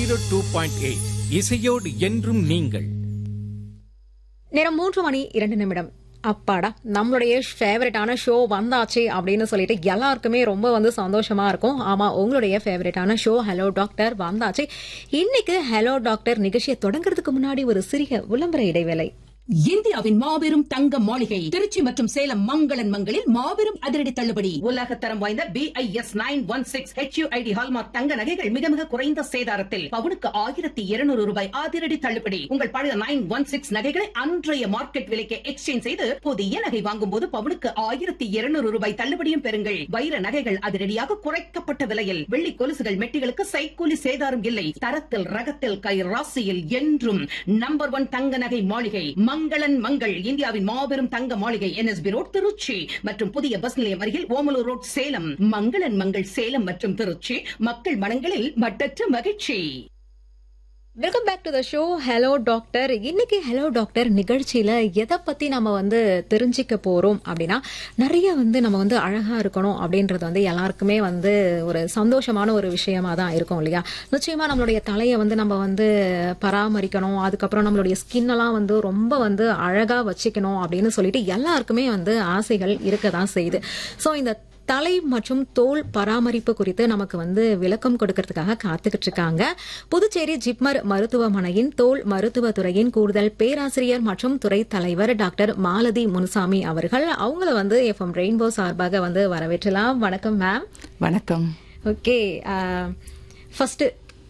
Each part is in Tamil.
102.8 இசையோடு என்றும் நீங்கள். நேரம் 3:02. அப்பாடா, நம்மளுடைய ஃபேவரட்டான ஷோ வந்தாச்சு அப்படின்னு சொல்லிட்டு எல்லாருக்குமே ரொம்ப சந்தோஷமா இருக்கும். ஆமா, உங்களுடைய ஃபேவரட்டான ஷோ ஹலோ டாக்டர் வந்தாச்சு. இன்னைக்கு ஹலோ டாக்டர் நிகழ்ச்சியை தொடங்குறதுக்கு முன்னாடி ஒரு சிறிய விளம்பர இடைவேளை. இந்தியாவின் மாபெரும் தங்க மாளிகை திருச்சி மற்றும் சேலம் மங்களன் மங்களில் மாபெரும் அதிரடி தள்ளுபடி. உலகத்தரம் வாய்ந்த BIS 916 HUID ஹால்மார்க் தங்க நகைகள் மிக மிக குறைந்த சேதாரத்தில் பவுனுக்கு 1200 ரூபாய் அதிரடி தள்ளுபடி. உங்கள் பழைய 916 நகைகளை அன்றைய மார்க்கெட் விலைக்கு எக்ஸ்சேஞ்ச் செய்து புதிய நகை வாங்கும் போது பவுனுக்கு 1200 ரூபாய் தள்ளுபடியும் பெறுங்கள். வைர நகைகள் அதிரடியாக குறைக்கப்பட்ட விலையில், வெள்ளி கொலுசுகள் மெட்டிகளுக்கு சைக்கூலி சேதாரம் இல்லை. தரத்தில் ரகத்தில் கை ராசியில் என்றும் நம்பர் 1 தங்க நகை மாளிகை மங்களன் மங்கள். இந்தியாவின் மாபெரும் தங்க மாளிகை NSB ரோட் திருச்சி மற்றும் புதிய பஸ் நிலையம் அருகில் ஓமலூர் ரோட் சேலம். மங்களன் மங்கள் சேலம் மற்றும் திருச்சி, மக்கள் மனங்களில் மட்டற்ற மகிழ்ச்சி. Welcome back to the show hello doctor. இன்னைக்கு ஹலோ டாக்டர் நிகழ்ச்சியில எதை பத்தி நம்ம தெரிஞ்சுக்க போறோம் அப்படின்னா, நிறைய நம்ம அழகா இருக்கணும் அப்படின்றது எல்லாருக்குமே ஒரு சந்தோஷமான ஒரு விஷயமா தான் இருக்கும் இல்லையா? நிச்சயமா நம்மளுடைய தலையை நம்ம பராமரிக்கணும், அதுக்கப்புறம் நம்மளுடைய ஸ்கின் எல்லாம் ரொம்ப அழகா வச்சுக்கணும் அப்படின்னு சொல்லிட்டு எல்லாருக்குமே ஆசைகள் இருக்கதான் செய்யுது. ஸோ இந்த தலை மற்றும் தோல் பராமரிப்பு குறித்து நமக்கு விளக்கம் கொடுக்கறதுக்காக காத்துக்கிட்டு இருக்காங்க புதுச்சேரி ஜிப்மர் மருத்துவமனையின் தோல் மருத்துவ துறையின் கூடுதல் பேராசிரியர் மற்றும் துறை தலைவர் டாக்டர் மாலதி முனுசாமி அவர்கள். அவங்கள FM ரெயின்போ சார்பாக வரவேற்றலாம். வணக்கம் மேம். வணக்கம். ஓகே, ஃபர்ஸ்ட்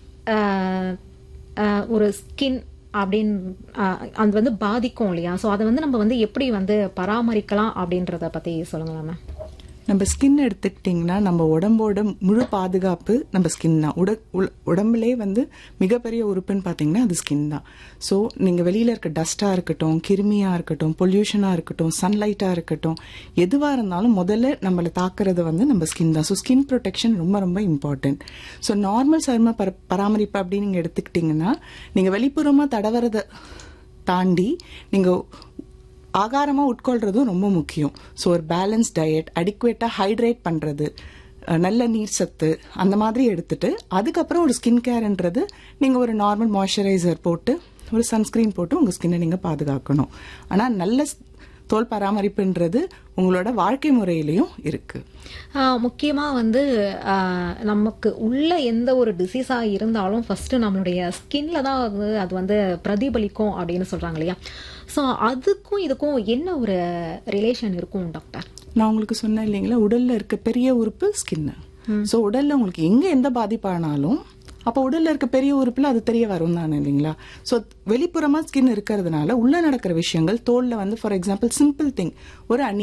ஒரு ஸ்கின் அப்படின்னு அது பாதிக்கும் இல்லையா? ஸோ அதை நம்ம எப்படி பராமரிக்கலாம் அப்படின்றத பத்தி சொல்லுங்களா மேம்? நம்ம ஸ்கின் எடுத்துக்கிட்டிங்கன்னா நம்ம உடம்போட முழு பாதுகாப்பு நம்ம ஸ்கின் தான். உடம்புலே மிகப்பெரிய உறுப்புன்னு பார்த்தீங்கன்னா அது ஸ்கின் தான். ஸோ நீங்கள் வெளியில் இருக்க டஸ்ட்டாக இருக்கட்டும், கிருமியாக இருக்கட்டும், பொல்யூஷனாக இருக்கட்டும், சன்லைட்டாக இருக்கட்டும், எதுவாக இருந்தாலும் முதல்ல நம்மளை தாக்குறது நம்ம ஸ்கின் தான். ஸோ ஸ்கின் ப்ரொடெக்ஷன் ரொம்ப ரொம்ப இம்பார்ட்டன்ட். ஸோ நார்மல் சரும பராமரிப்பு அப்படின்னு நீங்கள் எடுத்துக்கிட்டிங்கன்னா, நீங்கள் வெளிப்புறமாக தடவறதை தாண்டி நீங்கள் ஆகாரமா உட்கொள்றதும் ரொம்ப முக்கியம். ஸோ ஒரு பேலன்ஸ் டயட், அடிக்குவேட்டா ஹைட்ரேட் பண்றது, நல்ல நீர் சத்து அந்த மாதிரி எடுத்துட்டு அதுக்கப்புறம் ஒரு ஸ்கின் கேர்ன்றது நீங்க ஒரு நார்மல் மாய்ஸ்சரைசர் போட்டு ஒரு சன்ஸ்கிரீன் போட்டு உங்க ஸ்கின்னை நீங்க பாதுகாக்கணும். ஆனா நல்ல தோல் பராமரிப்புன்றது உங்களோட வாழ்க்கை முறையிலையும் இருக்கு. முக்கியமா நமக்கு உள்ள எந்த ஒரு டிசீஸா இருந்தாலும் ஃபர்ஸ்ட் நம்மளுடைய ஸ்கின்ல தான் அது பிரதிபலிக்கும் அப்படின்னு சொல்றாங்க இல்லையா? ஸோ அதுக்கும் இதுக்கும் என்ன ஒரு ரிலேஷன் இருக்கும் டாக்டர்? நான் உங்களுக்கு சொன்னேன் இல்லைங்களா, உடல்ல இருக்க பெரிய உறுப்பு ஸ்கின். ஸோ உடல்ல உங்களுக்கு எங்க எந்த பாதிப்பானாலும் அப்போ உடல்ல இருக்க பெரிய உறுப்புல அது தெரிய வரும் தானே இல்லைங்களா? ஸோ வெளிப்புறமா ஸ்கின் இருக்கிறதுனால உள்ள நடக்கிற விஷயங்கள் தோல்ல ஃபார் எக்ஸாம்பிள் சிம்பிள் திங், ஒரு